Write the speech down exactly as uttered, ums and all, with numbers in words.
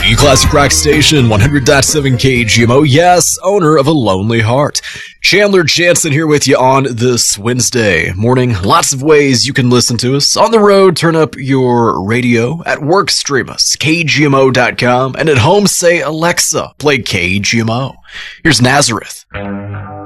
The classic rock station, one hundred point seven K G M O, yes, owner of a lonely heart. Chandler Jansen here with you on this Wednesday morning. Lots of ways you can listen to us. On the road, turn up your radio. At work, stream us, K G M O dot com. And at home, say, Alexa, play K G M O. Here's Nazareth.